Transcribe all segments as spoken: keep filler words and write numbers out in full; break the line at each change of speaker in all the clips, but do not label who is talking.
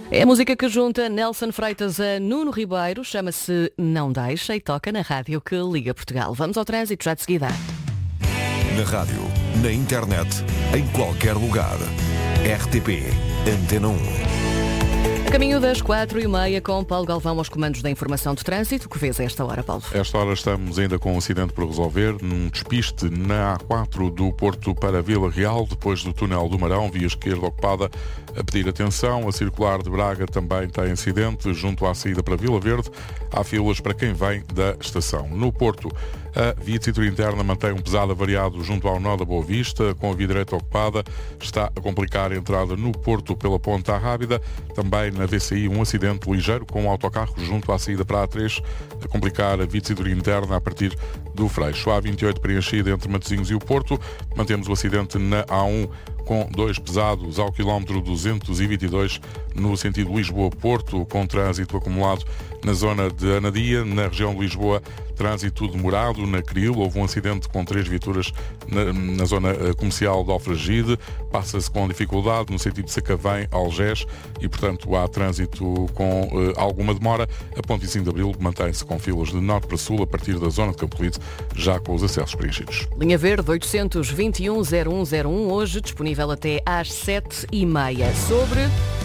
É a música que junta Nelson Freitas a Nuno Ribeiro, chama-se Não Deixa e toca na rádio que liga Portugal. Vamos ao trânsito já de seguida.
Na rádio, na internet, em qualquer lugar. R T P Antena um.
A caminho das quatro e meia com Paulo Galvão aos comandos da informação de trânsito. O que vês a esta hora, Paulo?
A esta hora estamos ainda com um acidente por resolver, num despiste na A quatro do Porto para Vila Real, depois do túnel do Marão, via esquerda ocupada, a pedir atenção. A circular de Braga também tem incidente, junto à saída para Vila Verde. Há filas para quem vem da estação. No Porto, a via de cintura interna mantém um pesado avariado junto ao nó da Boa Vista, com a via direita ocupada. Está a complicar a entrada no Porto pela Ponta Rábida. Também na V C I um acidente ligeiro com um autocarro junto à saída para a A três, a complicar a via de cintura interna a partir do Freixo. A A vinte e oito preenchida entre Matosinhos e o Porto. Mantemos o acidente na A um com dois pesados ao quilómetro duzentos e vinte e dois no sentido Lisboa-Porto, com trânsito acumulado na zona de Anadia. Na região de Lisboa, trânsito demorado. Na Cril houve um acidente com três viaturas na, na zona comercial de Alfragide. Passa-se com dificuldade no sentido de Sacavém-Algés e, portanto, há trânsito com uh, alguma demora. A Ponte vinte e cinco de Abril mantém-se com filas de norte para sul a partir da zona de Campolide, já com os acessos preenchidos.
Linha Verde oitocentos e vinte e um zero um zero um, hoje disponível até às sete e meia. Sobre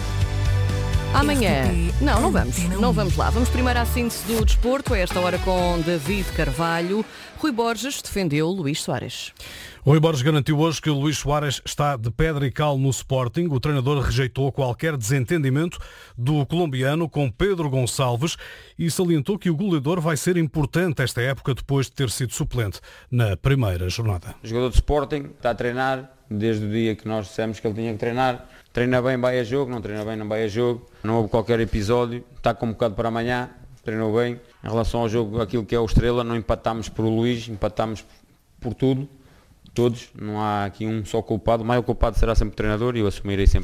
amanhã. Não, não vamos. Não vamos lá. Vamos primeiro à síntese do desporto, a esta hora com David Carvalho. Rui Borges defendeu Luís Soares.
Rui Borges garantiu hoje que o Luís Soares está de pedra e cal no Sporting. O treinador rejeitou qualquer desentendimento do colombiano com Pedro Gonçalves e salientou que o goleador vai ser importante esta época depois de ter sido suplente na primeira jornada.
O jogador de Sporting está a treinar desde o dia que nós dissemos que ele tinha que treinar. Treina bem, vai a jogo, não treina bem, não vai a jogo. Não houve qualquer episódio, está convocado para amanhã, treinou bem. Em relação ao jogo, aquilo que é o Estrela, não empatámos por Luís, empatámos por tudo. Todos, não há aqui um só culpado, o maior culpado será sempre o treinador e eu assumirei sempre